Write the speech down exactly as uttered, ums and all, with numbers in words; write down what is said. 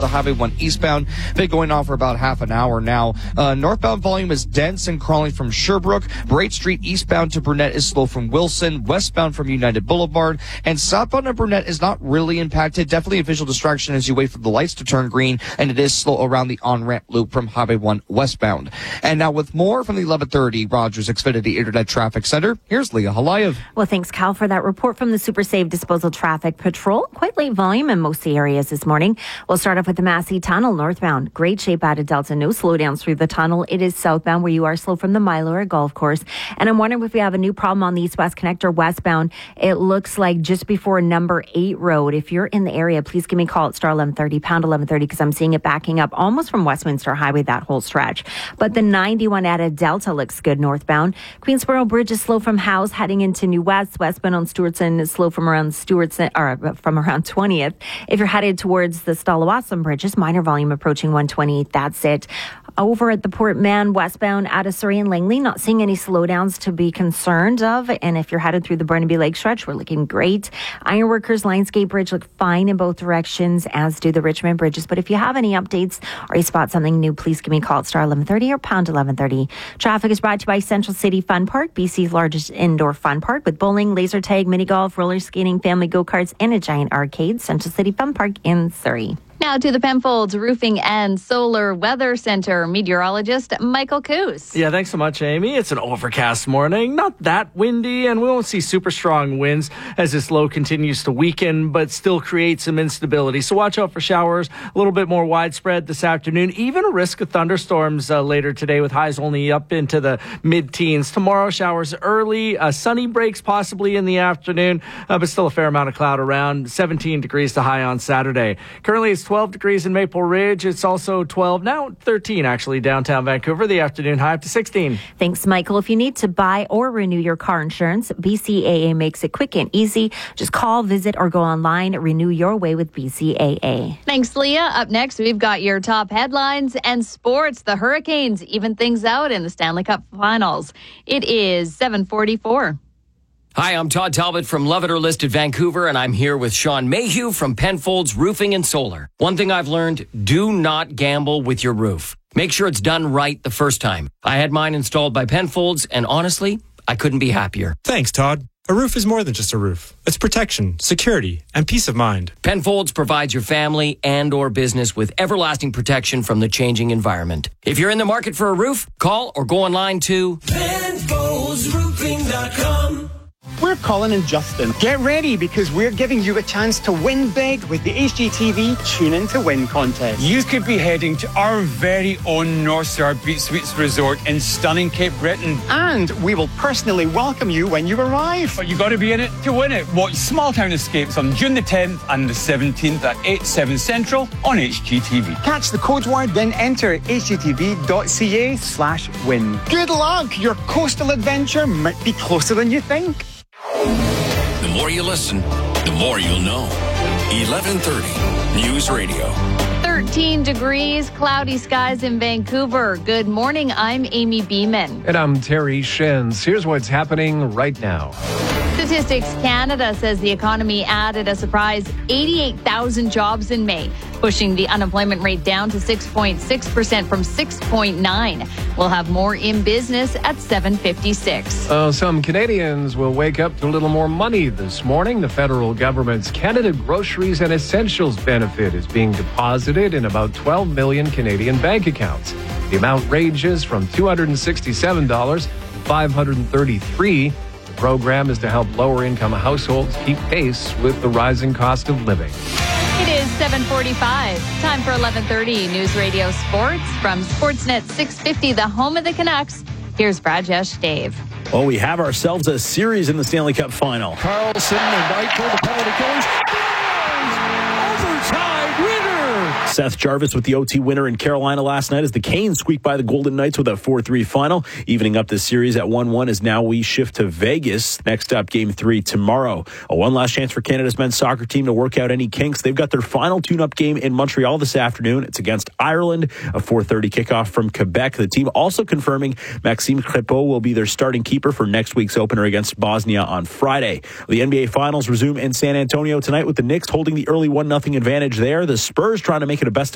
Highway one eastbound. Been going on for about half an hour now. Uh, northbound volume is dense and crawling from Sherbrooke. Bright Street eastbound to Burnett is slow from Wilson. Westbound from United Boulevard. And southbound to Burnett is not really impacted. Definitely a visual distraction as you wait for the lights to turn green. And it is slow around the on-ramp loop from Highway one westbound. And now with more from the eleven thirty Rogers Xfinity Internet Traffic Center, here's Leah Halayev. Well, thanks, Cal, for that report from the Super Save Disposal Traffic Patrol. Quite late volume in most of the areas this morning. We'll start off with the Massey Tunnel northbound. Great shape out of Delta. No slowdowns through the tunnel. It is southbound where you are slow from the Mylor Golf Course. And I'm wondering if we have a new problem on the East-West Connector westbound. It looks like just before number eight road. If you're in the area, please give me a call at star eleven thirty, pound eleven thirty, because I'm seeing it backing up almost from Westminster Highway, that whole stretch. But the ninety-one out of Delta looks good northbound. Queensboro Bridge is slow from Howes heading into New West. Westbound on Stewartson is slow from around Stewartson, or from around twentieth. If you're headed towards the Stallawasam Bridge, just minor volume approaching one twenty. That's it. Over at the Port Mann westbound out of Surrey and Langley, not seeing any slowdowns to be concerned of. And if you're headed through the Burnaby Lake stretch, we're looking great. Ironworkers Lionsgate Bridge look fine in both directions, as do the Richmond bridges. But if you have any updates or you spot something new, please give me a call at star eleven thirty or pound eleven thirty. Traffic is brought to you by Central City Fun Park, B C's largest indoor fun park with bowling, laser tag, mini golf, roller skating, family go-karts, and a giant arcade. Central City Fun Park in Surrey. Now to the Penfolds Roofing and Solar Weather Center meteorologist Michael Coos. Yeah, thanks so much, Amy. It's an overcast morning, not that windy, and we won't see super strong winds as this low continues to weaken, but still create some instability. So watch out for showers, a little bit more widespread this afternoon, even a risk of thunderstorms uh, later today with highs only up into the mid-teens. Tomorrow, showers early, uh, sunny breaks possibly in the afternoon, uh, but still a fair amount of cloud around. seventeen degrees to high on Saturday. Currently, it's twelve degrees in Maple Ridge. It's also twelve, now thirteen actually, downtown Vancouver. The afternoon high up to sixteen. Thanks, Michael. If you need to buy or renew your car insurance, B C A A makes it quick and easy. Just call, visit, or go online. Renew your way with B C A A. Thanks, Leah. Up next, we've got your top headlines and sports. The Hurricanes even things out in the Stanley Cup Finals. It is seven forty-four. Hi, I'm Todd Talbot from Love It or List It Vancouver, and I'm here with Sean Mayhew from Penfolds Roofing and Solar. One thing I've learned, do not gamble with your roof. Make sure it's done right the first time. I had mine installed by Penfolds, and honestly, I couldn't be happier. Thanks, Todd. A roof is more than just a roof. It's protection, security, and peace of mind. Penfolds provides your family and or business with everlasting protection from the changing environment. If you're in the market for a roof, call or go online to Penfolds Roofing dot com. We're Colin and Justin. Get ready because we're giving you a chance to win big with the H G T V Tune In to Win contest. You could be heading to our very own North Star Beach Suites Resort in stunning Cape Breton. And we will personally welcome you when you arrive. But you got to be in it to win it. Watch Small Town Escapes on June the tenth and the seventeenth at eight, seven Central on H G T V. Catch the code word, then enter h g t v dot c a slash win. Good luck! Your coastal adventure might be closer than you think. The more you listen, the more you'll know. eleven thirty News Radio. thirteen degrees, cloudy skies in Vancouver. Good morning. I'm Amy Beeman. And I'm Terry Shins. Here's what's happening right now. Statistics Canada says the economy added a surprise eighty-eight thousand jobs in May, pushing the unemployment rate down to six point six percent from six point nine. We'll have more in business at seven fifty-six. Uh, some Canadians will wake up to a little more money this morning. The federal government's Canada Groceries and Essentials benefit is being deposited in about twelve million Canadian bank accounts. The amount ranges from two hundred sixty-seven dollars to five hundred thirty-three dollars. The program is to help lower-income households keep pace with the rising cost of living. It is seven forty-five. Time for eleven thirty News Radio Sports from Sportsnet six fifty, the home of the Canucks. Here's Brajesh Dave. Well, we have ourselves a series in the Stanley Cup Final. Carlson and Eichel, the penalty killers. Overtime winner! Seth Jarvis with the O T winner in Carolina last night as the Canes squeaked by the Golden Knights with a four three final. Evening up this series at one one as now we shift to Vegas. Next up, game three tomorrow. A one last chance for Canada's men's soccer team to work out any kinks. They've got their final tune-up game in Montreal this afternoon. It's against Ireland. A four thirty kickoff from Quebec. The team also confirming Maxime Crépeau will be their starting keeper for next week's opener against Bosnia on Friday. The N B A Finals resume in San Antonio tonight with the Knicks holding the early one nothing advantage there. The Spurs trying to make it a best